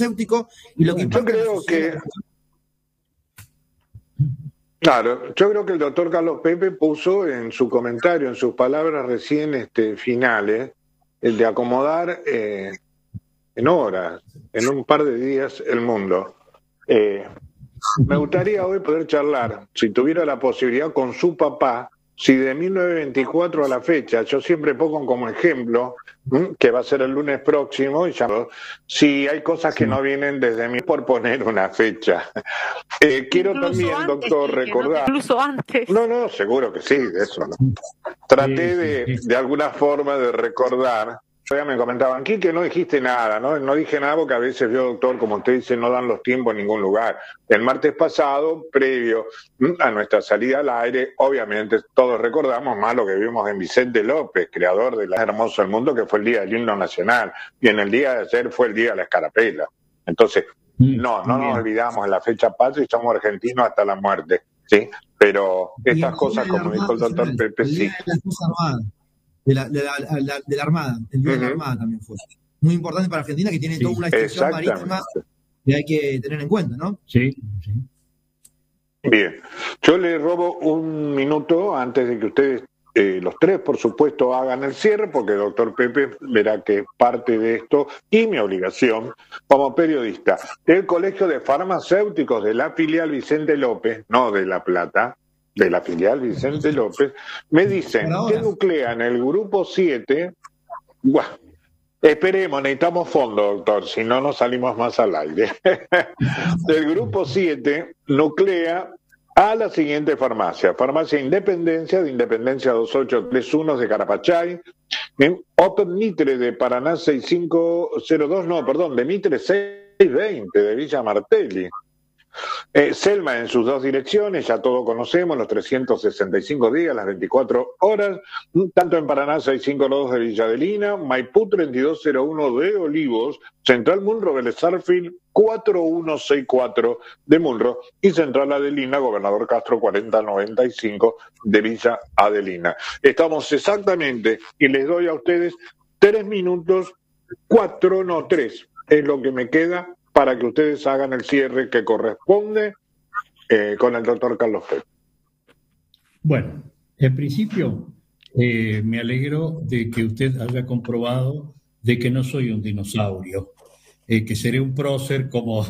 farmacéutico y lo que yo creo que claro, yo creo que el doctor Carlos Pepe puso en su comentario, en sus palabras recién finales, el de acomodar en horas, en un par de días, el mundo. Me gustaría hoy poder charlar, si tuviera la posibilidad, con su papá, si de 1924 a la fecha, yo siempre pongo como ejemplo, que va a ser el lunes próximo, y ya, si hay cosas que no vienen desde mí por poner una fecha. Quiero incluso también, antes, doctor, recordar... Incluso antes. No, seguro que sí, de eso no. Traté de alguna forma de recordar. Ya me comentaban, Quique, no dijiste nada, ¿no? No dije nada porque a veces yo, doctor, como usted dice, no dan los tiempos en ningún lugar. El martes pasado, previo a nuestra salida al aire, obviamente todos recordamos más lo que vimos en Vicente López, creador de La Hermoso del Mundo, que fue el día del himno nacional, y en el día de ayer fue el día de la escarapela. Entonces, no nos olvidamos de la fecha patria y somos argentinos hasta la muerte, ¿sí? Pero estas cosas, como dijo el doctor Pepe, sí. De la Armada, el día de la Armada también fue. Muy importante para Argentina, que tiene toda una extensión marítima que hay que tener en cuenta, ¿no? Sí. Bien, yo le robo un minuto antes de que ustedes, los tres, por supuesto, hagan el cierre, porque el doctor Pepe verá que parte de esto, y mi obligación como periodista, el Colegio de Farmacéuticos de la filial Vicente López, no de La Plata, de la filial Vicente López, me dicen que nuclean el grupo 7. Esperemos, necesitamos fondo, doctor, si no, no salimos más al aire. El grupo 7 nuclea a la siguiente farmacia: Farmacia Independencia, de Independencia 2831 de Carapachay, Open Mitre de Paraná 6502, de Mitre 620 de Villa Martelli. Selma en sus dos direcciones, ya todos conocemos, los 365 días, las 24 horas, tanto en Paraná 652 de Villa Adelina, Maipú 3201 de Olivos, Central Munro Vélez Sarsfield 4164 de Munro y Central Adelina, Gobernador Castro 4095 de Villa Adelina. Estamos exactamente, y les doy a ustedes 3 minutos, 4, no 3, es lo que me queda para que ustedes hagan el cierre que corresponde con el doctor Carlos Pepe. Bueno, en principio me alegro de que usted haya comprobado de que no soy un dinosaurio, que seré un prócer como...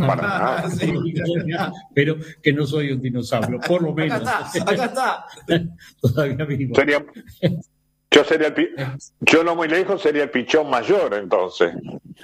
pero que no soy un dinosaurio, por lo menos. Acá está. Todavía vivo. Yo no muy lejos sería el pichón mayor, entonces.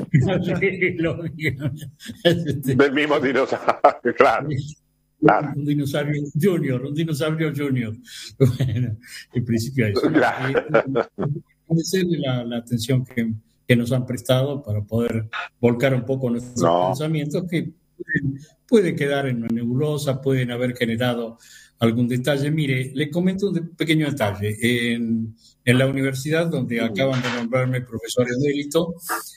Del mismo dinosaurio, claro. Un dinosaurio junior. Bueno, en principio eso. Agradecerle la atención que nos han prestado para poder volcar un poco nuestros pensamientos, que pueden quedar en una nebulosa, pueden haber generado algún detalle. Mire, le comento un pequeño detalle. En la universidad donde acaban de nombrarme profesor emérito,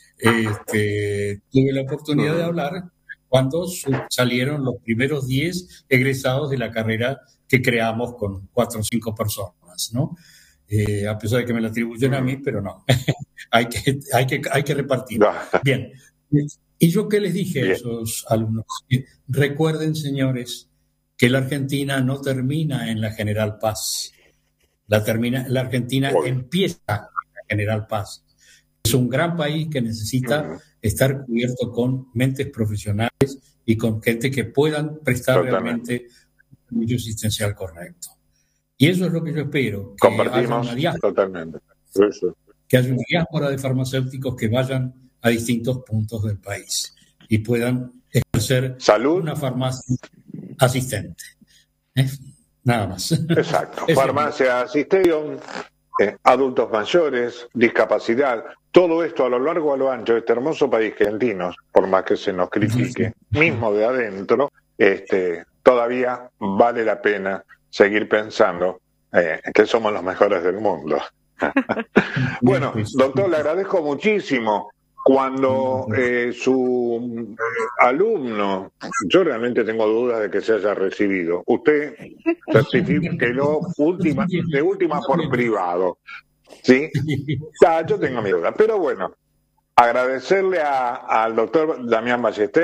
tuve la oportunidad de hablar cuando salieron los primeros 10 egresados de la carrera que creamos con 4 o 5 personas, ¿no? A pesar de que me la atribuyen a mí, pero no. hay que repartir. Bien. ¿Y yo qué les dije a esos alumnos? Recuerden, señores, que la Argentina no termina en la General Paz. La Argentina empieza en la General Paz. Es un gran país que necesita estar cubierto con mentes profesionales y con gente que puedan prestar realmente un servicio asistencial correcto. Y eso es lo que yo espero. Que compartimos haya una diáspora, totalmente. Que haya una diáspora de farmacéuticos que vayan a distintos puntos del país y puedan ejercer una farmacia asistente. Nada más. Exacto. Farmacia, asistencia, adultos mayores, discapacidad, todo esto a lo largo y a lo ancho de este hermoso país que argentinos, por más que se nos critique, mismo de adentro, todavía vale la pena seguir pensando que somos los mejores del mundo. Bueno, doctor, le agradezco muchísimo. Cuando su alumno, yo realmente tengo dudas de que se haya recibido, usted quedó de última por privado, ¿sí? Yo tengo mi duda, pero bueno, agradecerle al doctor Damián Ballester.